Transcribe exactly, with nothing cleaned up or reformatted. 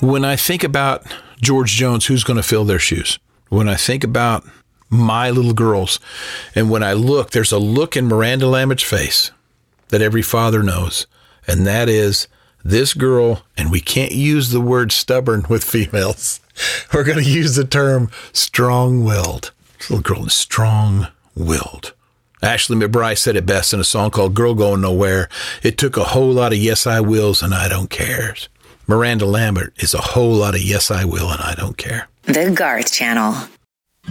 When I think about George Jones, who's going to fill their shoes? When I think about my little girls, and when I look, there's a look in Miranda Lambert's face that every father knows, and that is this girl, and we can't use the word stubborn with females. We're going to use the term strong-willed. This little girl is strong-willed. Ashley McBryde said it best in a song called Girl Going Nowhere. It took a whole lot of yes, I wills and I don't cares. Miranda Lambert is a whole lot of yes, I will and I don't care. The Garth Channel.